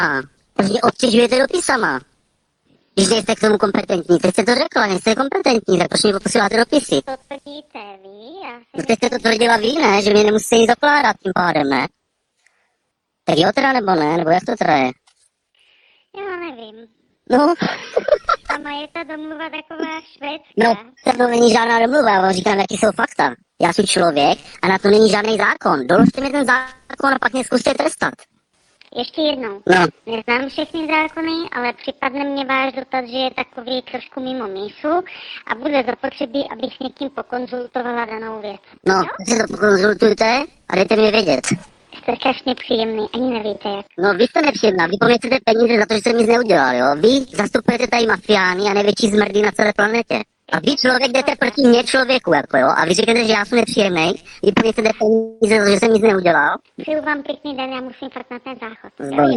Proč mě obtěžujete dopisama? Když nejste k tomu kompetentní, teď jste to řekla, nejste kompetentní, tak proč mě posíláte dopisy? To tvrdíte vy, No teď jste to tvrdila vy, ne? Že mě nemusíte nic dokládat tím pádem, ne? Tak jo teda nebo ne? Nebo jak to teda je? já nevím. No, Sama je ta domluva taková švédská. no, to není žádná domluva, já vám říkám, jaký jsou fakta. Já jsem člověk a na to není žádný zákon. Doložte mi ten zákon a pak mě zkuste trestat. Ještě jednou. No, Neznám všechny zákony, ale připadne mně váš dotaz, že je takový trošku mimo mísu a bude zapotřebí, abych s někým pokonzultovala danou věc. no, Jo? tak si to pokonzultujte a dejte mi vědět. Jste strašně příjemný, ani nevíte jak. No, vy jste nepříjemná, vy po mně chcete peníze za to, že jsem nic neudělal, jo? Vy zastupujete tady mafiány a největší zmrdy na celé planetě. A vy člověk jdete proti mě člověku, jako jo? A vy říkáte, že já jsem nepříjemný, vy po mně chcete peníze za to, že jsem nic neudělal. Přeju vám pěkný den, já musím fakt na ten záchod. Zvolím.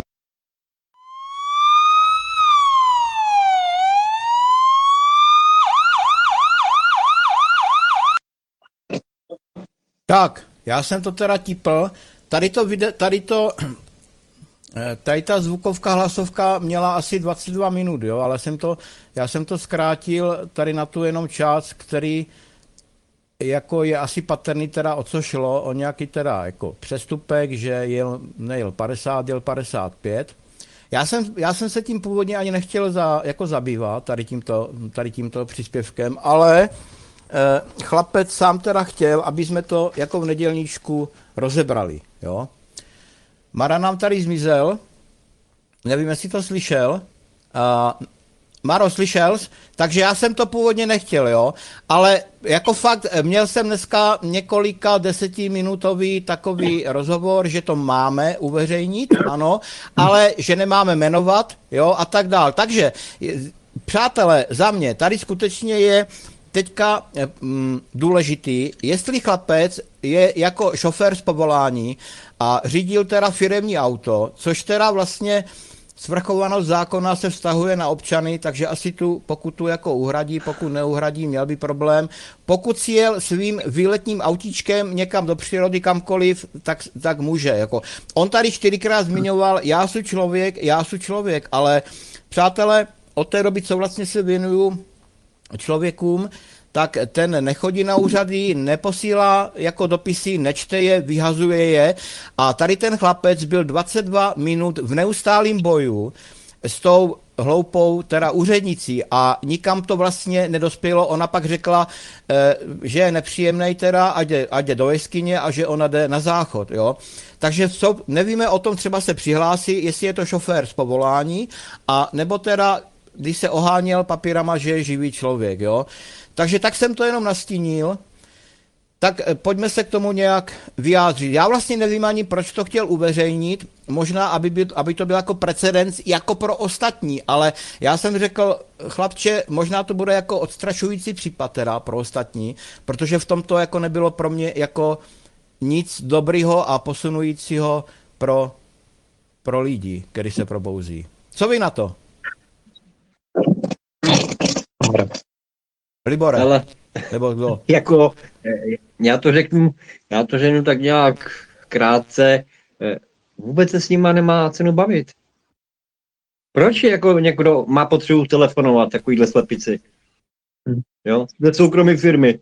Tak, já jsem to teda tipl. Tady ta zvukovka, hlasovka měla asi 22 minut, jo, ale já jsem to zkrátil tady na tu jenom část, který jako je asi patrný teda, o co šlo, o nějaký teda jako přestupek, že nejel 50, jel 55. Já jsem se tím původně ani nechtěl zabývat, tady tímto příspěvkem, ale chlapec sám teda chtěl, aby jsme to jako v nedělníčku rozebrali, jo. Mara nám tady zmizel, nevím, jestli to slyšel. Maro, slyšel jsi? Takže já jsem to původně nechtěl, jo, ale jako fakt měl jsem dneska několika 10minutový takový rozhovor, že to máme uveřejnit, ano, ale že nemáme jmenovat, jo, a tak dál. Takže, přátelé, za mě, tady skutečně je teďka důležitý, jestli chlapec je jako šofér z povolání a řídil teda firemní auto, což teda vlastně svrchovanost zákona se vztahuje na občany, takže asi tu pokutu jako uhradí, pokud neuhradí, měl by problém. Pokud si jel svým výletním autíčkem někam do přírody, kamkoliv, tak může. Jako. On tady 4krát zmiňoval, já jsem člověk, ale přátelé, od té doby, co vlastně se věnuju člověkům, tak ten nechodí na úřady, neposílá jako dopisy, nečte je, vyhazuje je. A tady ten chlapec byl 22 minut v neustálém boju s tou hloupou teda úřednicí a nikam to vlastně nedospělo. Ona pak řekla, že je nepříjemnej teda, ať jde do jeskyně a že ona jde na záchod, jo. Takže nevíme o tom, třeba se přihlásí, jestli je to šofér z povolání, a nebo teda, když se oháněl papírama, že je živý člověk, jo. Takže tak jsem to jenom nastínil, tak pojďme se k tomu nějak vyjádřit. Já vlastně nevím ani, proč to chtěl uveřejnit, možná, aby to byl jako precedens jako pro ostatní, ale já jsem řekl, chlapče, možná to bude jako odstrašující případ teda pro ostatní, protože v tom to jako nebylo pro mě jako nic dobrýho a posunujícího pro lidi, který se probouzí. Co vy na to? Libore, ale, nebo kdo? jako, já to řeknu tak nějak krátce, vůbec se s nima nemá cenu bavit. Proč jako někdo má potřebu telefonovat takovýhle slepici? Jo, ze soukromé firmy.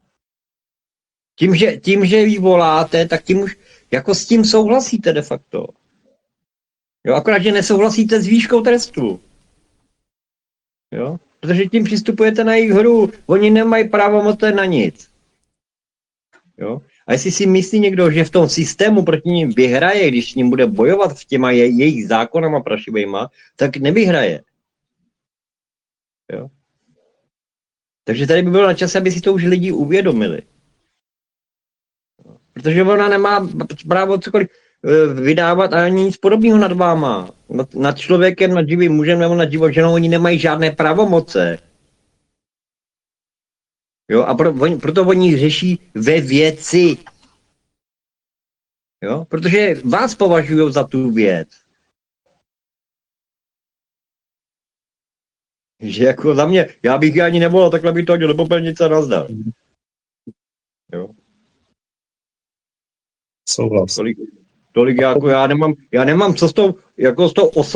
Tím, že jí voláte, tak tím už jako s tím souhlasíte de facto. Jo, akorát, že nesouhlasíte s výškou trestu. Jo? Protože tím přistupujete na jejich hru. Oni nemají právomoc na nic. Jo? A jestli si myslí někdo, že v tom systému proti ním vyhraje, když s ním bude bojovat s těma jejich zákonama prašivejma, tak nevyhraje. Jo? Takže tady by bylo na čase, aby si to už lidi uvědomili. Protože ona nemá právo cokoliv vydávat ani nic podobného nad váma. Nad člověkem, nad živým mužem nebo nad živou ženou, oni nemají žádné pravomoce. Jo, a proto oni řeší ve věci. Jo, protože vás považují za tu věc. Že jako za mě, já bych je ani nevolal, takhle by to hodil do popelnice a nazdar. Jo. Souhlas. Tolik jako já nemám co s tou osobou